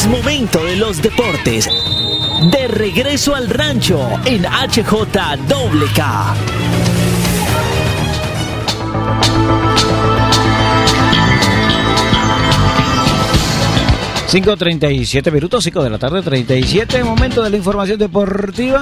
Es momento de los deportes. De regreso al rancho en HJWK. 5:37 minutos, 5 de la tarde, 37, momento de la información deportiva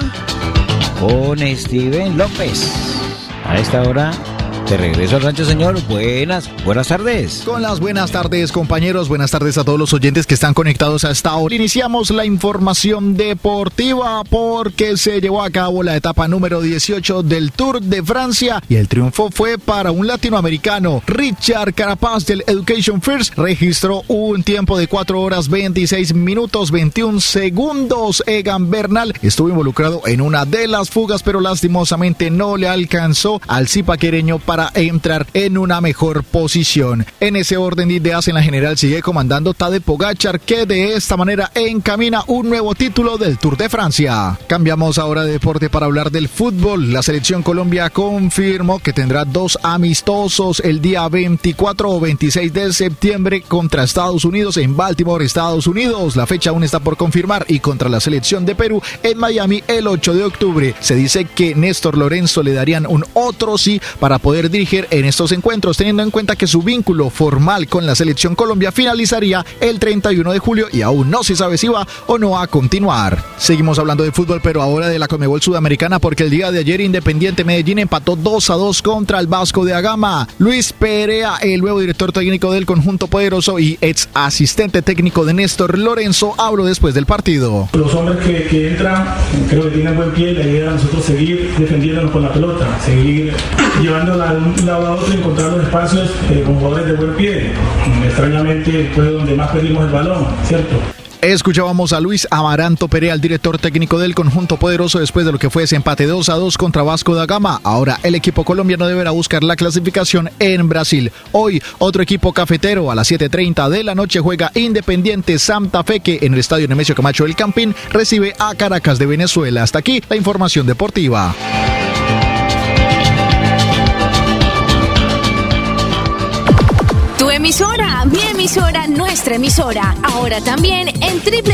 con Steven López. A esta hora, de regreso al rancho, señor. Buenas tardes. Con las buenas tardes, compañeros. Buenas tardes a todos los oyentes que están conectados a esta hora. Iniciamos la información deportiva porque se llevó a cabo la etapa número 18 del Tour de Francia y el triunfo fue para un latinoamericano. Richard Carapaz del Education First registró un tiempo de 4 horas 26 minutos 21 segundos. Egan Bernal estuvo involucrado en una de las fugas, pero lastimosamente no le alcanzó al zipaquereño para entrar en una mejor posición. En ese orden de ideas, en la general sigue comandando Tadej Pogačar, que de esta manera encamina un nuevo título del Tour de Francia. Cambiamos ahora de deporte para hablar del fútbol. La selección Colombia confirmó que tendrá 2 amistosos el día 24 o 26 de septiembre contra Estados Unidos en Baltimore, Estados Unidos. La fecha aún está por confirmar, y contra la selección de Perú en Miami el 8 de octubre. Se dice que Néstor Lorenzo le darían un otro sí para poder dirigir en estos encuentros, teniendo en cuenta que su vínculo formal con la selección Colombia finalizaría el 31 de julio y aún no se sabe si va o no va a continuar. Seguimos hablando de fútbol, pero ahora de la Conmebol Sudamericana, porque el día de ayer Independiente Medellín empató 2-2 contra el Vasco da Gama. Luis Perea, el nuevo director técnico del conjunto poderoso y ex asistente técnico de Néstor Lorenzo, habló después del partido. Los hombres que entran, creo que tienen buen pie. La idea de nosotros seguir defendiéndonos con la pelota, seguir llevándola de un lado a otro y encontrar los espacios con jugadores de buen pie. Extrañamente fue donde más perdimos el balón, ¿cierto? Escuchábamos a Luis Amaranto Perea, el director técnico del conjunto poderoso, después de lo que fue ese empate 2-2 contra Vasco da Gama. Ahora el equipo colombiano deberá buscar la clasificación en Brasil. Hoy otro equipo cafetero a las 7:30 de la noche juega Independiente Santa Fe, que en el estadio Nemesio Camacho del Campín recibe a Caracas de Venezuela. Hasta aquí la información deportiva. Tu emisora, mi emisora, nuestra emisora. Ahora también en